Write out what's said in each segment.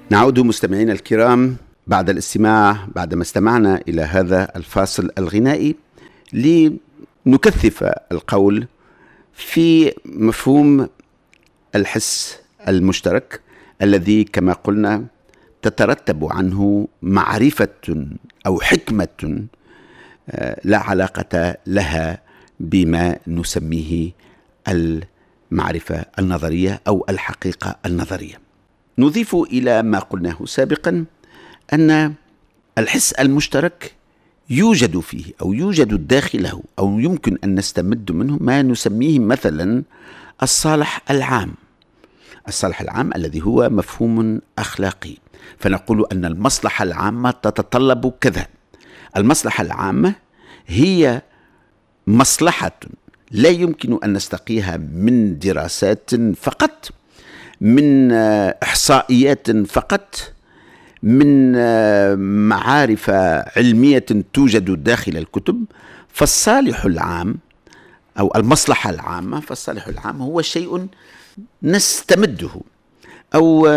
نعود مستمعينا الكرام بعدما استمعنا إلى هذا الفاصل الغنائي لنكثف القول في مفهوم الحس المشترك الذي كما قلنا تترتب عنه معرفة أو حكمة لا علاقة لها بما نسميه المعرفة النظرية أو الحقيقة النظرية. نضيف إلى ما قلناه سابقا أن الحس المشترك يوجد فيه أو يوجد داخله أو يمكن أن نستمد منه ما نسميه مثلا الصالح العام. الصالح العام الذي هو مفهوم أخلاقي، فنقول أن المصلحة العامة تتطلب كذا. المصلحة العامة هي مصلحة لا يمكن أن نستقيها من دراسات فقط، من إحصائيات فقط، من معارف علمية توجد داخل الكتب. فالصالح العام أو المصلحة العامة، فالصالح العام هو شيء نستمده أو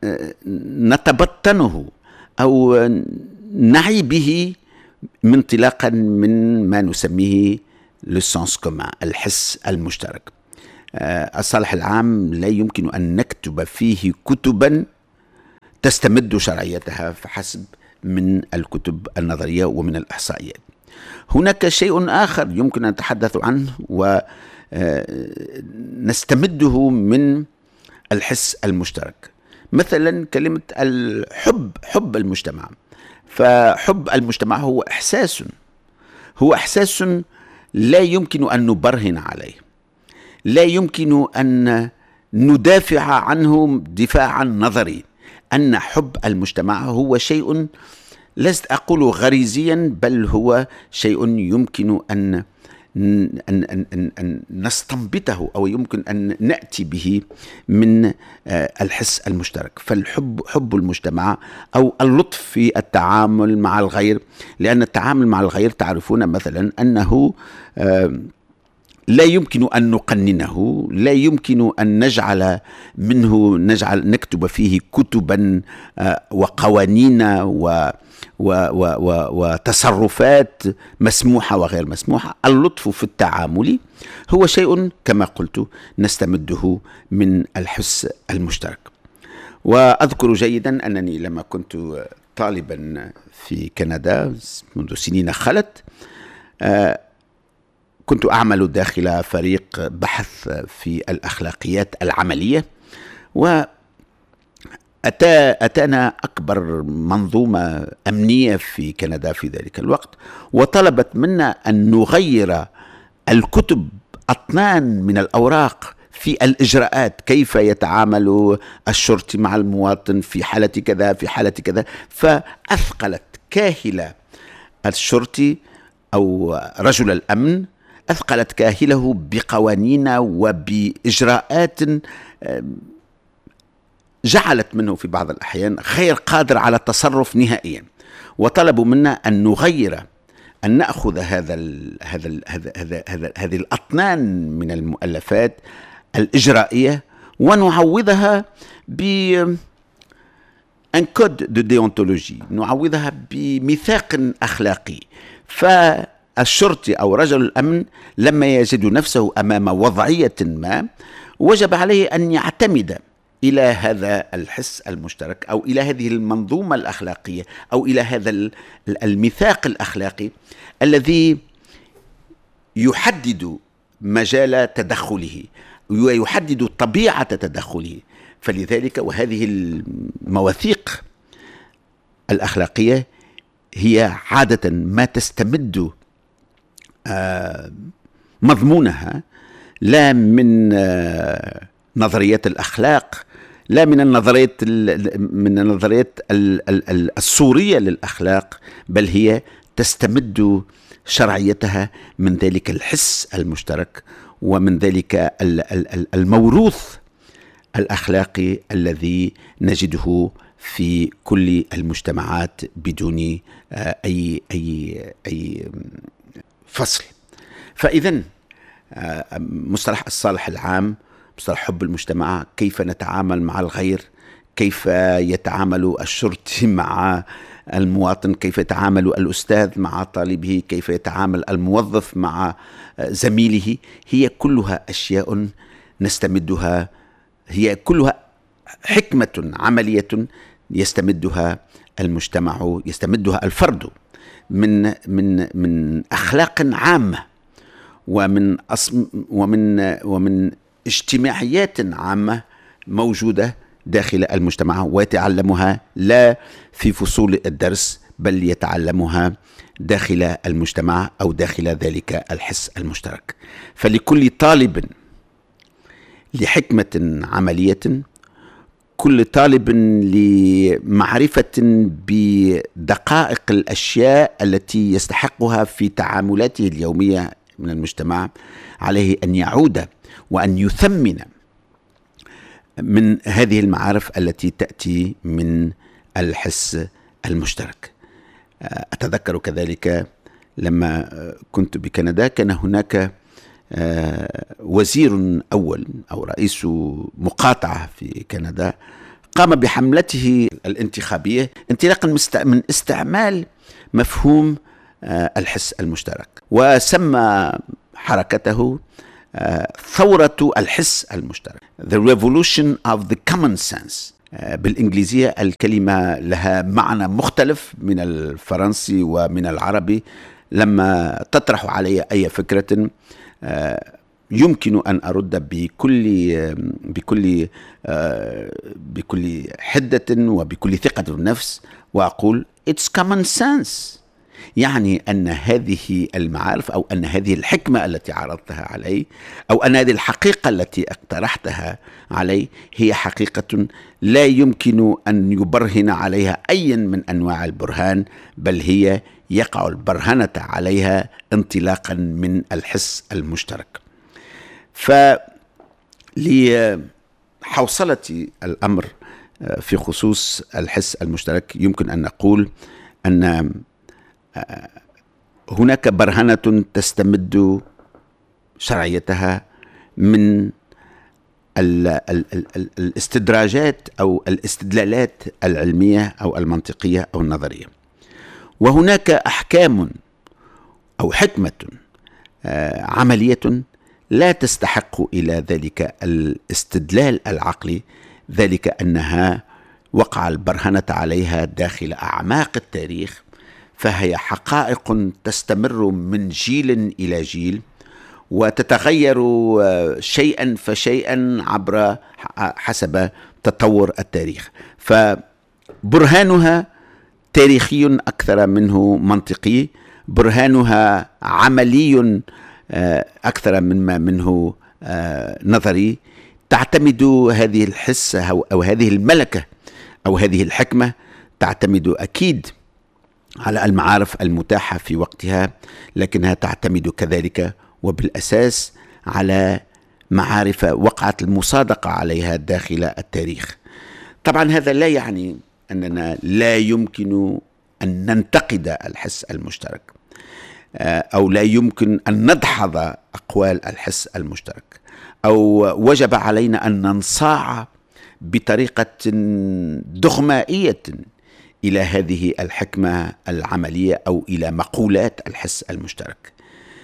نتبطنه أو نعي به انطلاقا من ما نسميه للسانس كومان، الحس المشترك. الصالح العام لا يمكن أن نكتب فيه كتبا تستمد شرعيتها فحسب من الكتب النظرية ومن الإحصائيات. هناك شيء آخر يمكن أن نتحدث عنه ونستمده من الحس المشترك، مثلا كلمة الحب، حب المجتمع. فحب المجتمع هو إحساس لا يمكن أن نبرهن عليه، لا يمكن أن ندافع عنه دفاعا نظري. أن حب المجتمع هو شيء لست أقول غريزيا، بل هو شيء يمكن أن نستنبطه أو يمكن أن نأتي به من الحس المشترك. فالحب، حب المجتمع أو اللطف في التعامل مع الغير، لأن التعامل مع الغير تعرفون مثلا أنه لا يمكن أن نقننه، لا يمكن أن نكتب فيه كتبا وقوانين وتصرفات مسموحة وغير مسموحة. اللطف في التعامل هو شيء كما قلت نستمده من الحس المشترك. وأذكر جيدا أنني لما كنت طالبا في كندا منذ سنين خلت، كنت أعمل داخل فريق بحث في الأخلاقيات العملية، أتانا أكبر منظومة أمنية في كندا في ذلك الوقت، وطلبت منا أن نغير الكتب أطنان من الأوراق في الإجراءات، كيف يتعامل الشرطي مع المواطن في حالة كذا في حالة كذا. فأثقلت كاهل الشرطي أو رجل الأمن، أثقلت كاهله بقوانين وبإجراءات جعلت منه في بعض الأحيان غير قادر على التصرف نهائيا. وطلبوا منا أن نغير، أن نأخذ هذه الأطنان من المؤلفات الإجرائية ونعوضها بأن كود دو ديونتولوجي، نعوضها بميثاق أخلاقي. فالشرطي أو رجل الأمن لما يجد نفسه أمام وضعية ما، وجب عليه أن يعتمد إلى هذا الحس المشترك أو إلى هذه المنظومة الأخلاقية أو إلى هذا الميثاق الأخلاقي الذي يحدد مجال تدخله ويحدد طبيعة تدخله. فلذلك وهذه المواثيق الأخلاقية هي عادة ما تستمد مضمونها لا من نظريات الأخلاق، لا من النظريات الصورية للأخلاق، بل هي تستمد شرعيتها من ذلك الحس المشترك ومن ذلك الموروث الأخلاقي الذي نجده في كل المجتمعات بدون أي فصل. فإذن مصطلح الصالح العام، مصطلح حب المجتمع، كيف نتعامل مع الغير، كيف يتعامل الشرطي مع المواطن، كيف يتعامل الأستاذ مع طالبه، كيف يتعامل الموظف مع زميله. هي كلها أشياء نستمدها، هي كلها حكمة عملية يستمدها المجتمع، يستمدها الفرد من أخلاق عامة، ومن اجتماعيات عامة موجودة داخل المجتمع، ويتعلمها لا في فصول الدرس، بل يتعلمها داخل المجتمع أو داخل ذلك الحس المشترك. فلكل طالب لحكمة عملية، كل طالب لمعرفة بدقائق الأشياء التي يستحقها في تعاملاته اليومية من المجتمع، عليه أن يعود وأن يثمن من هذه المعارف التي تأتي من الحس المشترك. أتذكر كذلك لما كنت بكندا كان هناك وزير أول أو رئيس مقاطعة في كندا قام بحملته الانتخابية انطلاقا من استعمال مفهوم الحس المشترك، وسمى حركته ثورة الحس المشترك، The Revolution of the Common Sense. بالإنجليزية الكلمة لها معنى مختلف من الفرنسي ومن العربي. لما تطرح علي أي فكرة يمكن أن أرد بكل حدة وبكل ثقة بالنفس وأقول It's common sense. يعني أن هذه المعارف أو أن هذه الحكمة التي عرضتها علي أو أن هذه الحقيقة التي اقترحتها علي هي حقيقة لا يمكن أن يبرهن عليها أي من أنواع البرهان، بل هي يقع البرهنة عليها انطلاقا من الحس المشترك. فلحوصلة الأمر في خصوص الحس المشترك يمكن أن نقول أن هناك برهنة تستمد شرعيتها من الاستدراجات أو الاستدلالات العلمية أو المنطقية أو النظرية، وهناك أحكام أو حكمة عملية لا تستحق إلى ذلك الاستدلال العقلي، ذلك أنها وقع البرهنة عليها داخل أعماق التاريخ، فهي حقائق تستمر من جيل إلى جيل وتتغير شيئا فشيئا عبر حسب تطور التاريخ. فبرهانها تاريخي أكثر منه منطقي، برهانها عملي أكثر مما منه نظري. تعتمد هذه الحس أو هذه الملكة أو هذه الحكمة تعتمد أكيد على المعارف المتاحة في وقتها، لكنها تعتمد كذلك وبالأساس على معارف وقعت المصادقة عليها داخل التاريخ. طبعا هذا لا يعني أننا لا يمكن أن ننتقد الحس المشترك أو لا يمكن أن ندحض أقوال الحس المشترك أو وجب علينا أن ننصاع بطريقة دغمائية إلى هذه الحكمة العملية أو إلى مقولات الحس المشترك.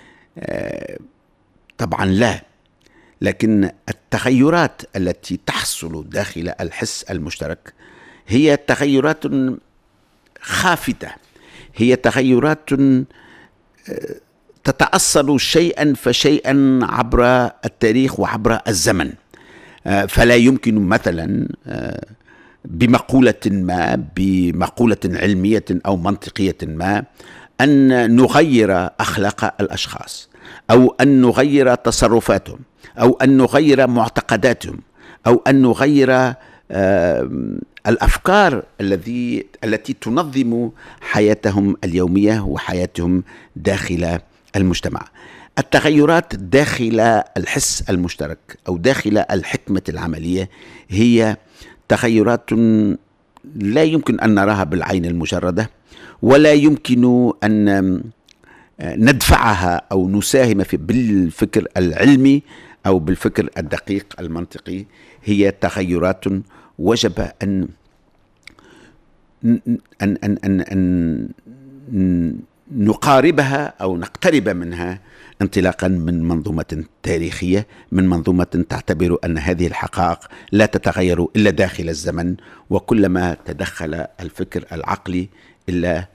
طبعا لا، لكن التغيرات التي تحصل داخل الحس المشترك هي تغيرات خافتة، هي تغيرات تتأصل شيئا فشيئا عبر التاريخ وعبر الزمن. فلا يمكن مثلا بمقولة علمية أو منطقية ما أن نغير أخلاق الأشخاص أو أن نغير تصرفاتهم أو أن نغير معتقداتهم أو أن نغير الأفكار التي تنظم حياتهم اليومية وحياتهم داخل المجتمع. التغيرات داخل الحس المشترك أو داخل الحكمة العملية هي تغيرات لا يمكن أن نراها بالعين المجردة، ولا يمكن أن ندفعها أو نساهم بالفكر العلمي أو بالفكر الدقيق المنطقي. هي تغيرات وجب أن أن أن أن, أن نقاربها أو نقترب منها انطلاقا من منظومة تاريخية، من منظومة تعتبر أن هذه الحقائق لا تتغير إلا داخل الزمن، وكلما تدخل الفكر العقلي إلا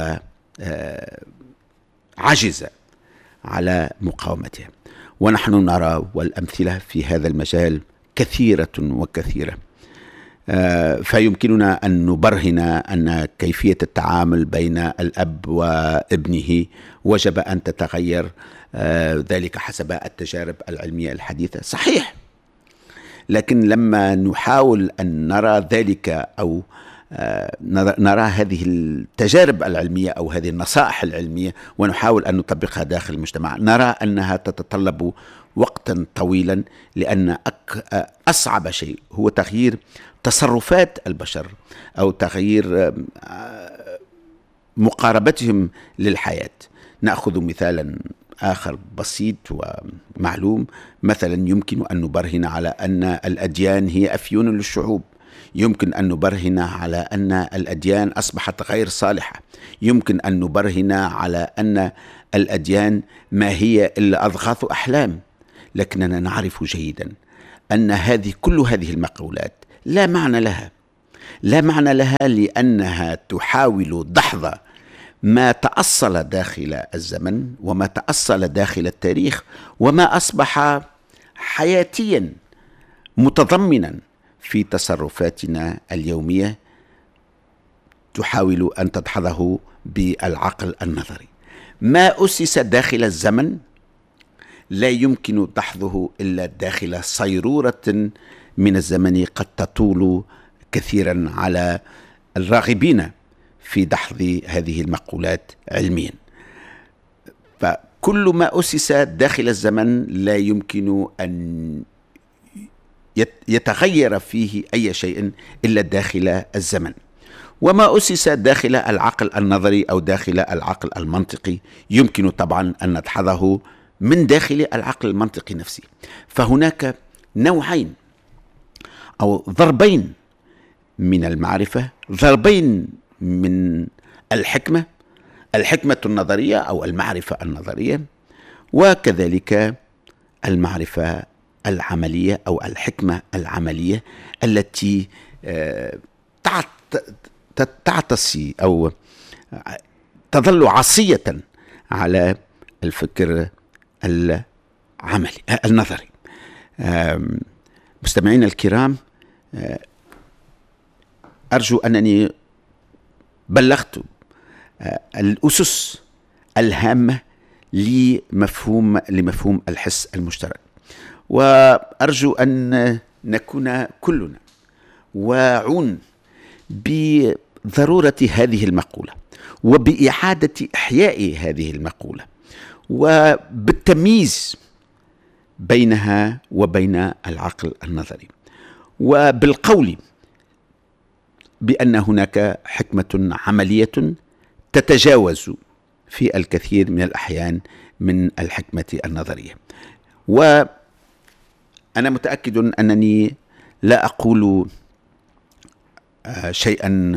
وعجز على مقاومتها. ونحن نرى والأمثلة في هذا المجال كثيرة وكثيرة. فيمكننا أن نبرهن أن كيفية التعامل بين الأب وابنه وجب أن تتغير، ذلك حسب التجارب العلمية الحديثة. صحيح، لكن لما نحاول أن نرى ذلك أو نرى هذه التجارب العلمية أو هذه النصائح العلمية ونحاول أن نطبقها داخل المجتمع، نرى أنها تتطلب وقتا طويلا، لأن أصعب شيء هو تغيير تصرفات البشر أو تغيير مقاربتهم للحياة. نأخذ مثالا آخر بسيط ومعلوم. مثلا يمكن أن نبرهن على أن الأديان هي أفيون للشعوب، يمكن أن نبرهن على أن الأديان أصبحت غير صالحة، يمكن أن نبرهن على أن الأديان ما هي إلا أضغاث أحلام. لكننا نعرف جيدا أن كل هذه المقولات لا معنى لها، لا معنى لها، لأنها تحاول دحض ما تأصل داخل الزمن وما تأصل داخل التاريخ وما أصبح حياتيا متضمنا في تصرفاتنا اليومية، تحاول أن تدحضه بالعقل النظري. ما أسس داخل الزمن لا يمكن دحضه إلا داخل صيرورة من الزمن قد تطول كثيرا على الراغبين في دحض هذه المقولات علميا. فكل ما أسس داخل الزمن لا يمكن أن يتغير فيه أي شيء إلا داخل الزمن. وما أسس داخل العقل النظري أو داخل العقل المنطقي يمكن طبعا أن ندحضه من داخل العقل المنطقي نفسه. فهناك نوعين أو ضربين من المعرفة، ضربين من الحكمة النظرية أو المعرفة النظرية، وكذلك المعرفة العملية أو الحكمة العملية التي تعتصي أو تظل عصية على الفكر العملي النظري. مستمعين الكرام، أرجو أنني بلغت الأسس الهامة لمفهوم الحس المشترك، وأرجو أن نكون كلنا واعون بضرورة هذه المقولة وبإعادة إحياء هذه المقولة وبالتمييز بينها وبين العقل النظري، وبالقول بأن هناك حكمة عملية تتجاوز في الكثير من الأحيان من الحكمة النظرية. وأنا متأكد أنني لا أقول شيئا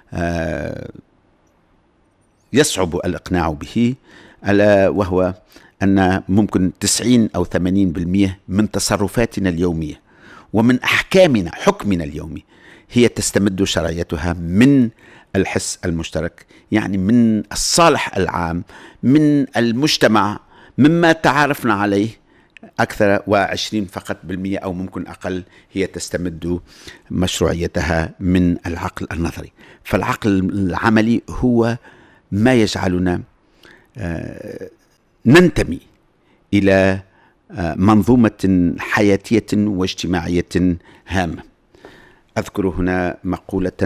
يصعب الإقناع به، ألا وهو أن ممكن 90 أو 80% من تصرفاتنا اليومية ومن حكمنا اليومي هي تستمد شرعيتها من الحس المشترك، يعني من الصالح العام، من المجتمع، مما تعارفنا عليه. أكثر و20 فقط بالمئة أو ممكن أقل هي تستمد مشروعيتها من العقل النظري. فالعقل العملي هو ما يجعلنا ننتمي إلى منظومة حياتية واجتماعية هامة. أذكر هنا مقولة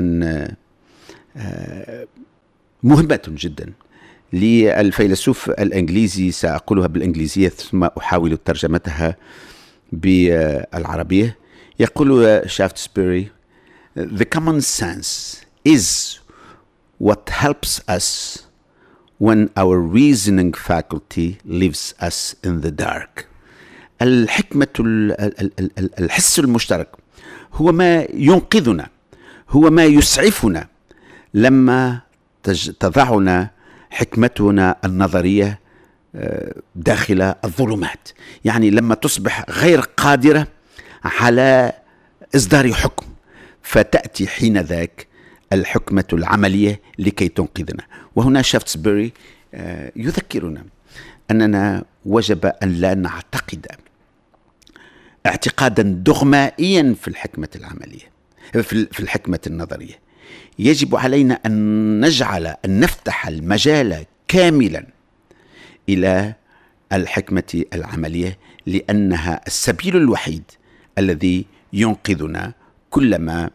مهمة جدا للفيلسوف الإنجليزي، سأقولها بالإنجليزية ثم أحاول ترجمتها بالعربية. يقول شافتسبيري: The common sense is what helps us when our reasoning faculty leaves us in the dark. الحس المشترك هو ما ينقذنا، هو ما يسعفنا لما تضعنا حكمتنا النظرية داخل الظلمات، يعني لما تصبح غير قادرة على إصدار حكم، فتأتي حين ذاك الحكمة العملية لكي تنقذنا. وهنا شافتسبوري يذكرنا أننا وجب أن لا نعتقد اعتقادا دغمائيا في الحكمة العملية، في الحكمة النظرية. يجب علينا أن نفتح المجال كاملا إلى الحكمة العملية، لأنها السبيل الوحيد الذي ينقذنا كلما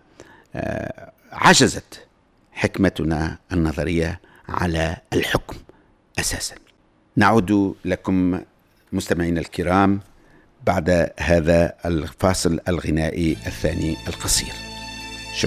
عجزت حكمتنا النظرية على الحكم أساسا. نعود لكم مستمعينا الكرام بعد هذا الفاصل الغنائي الثاني القصير.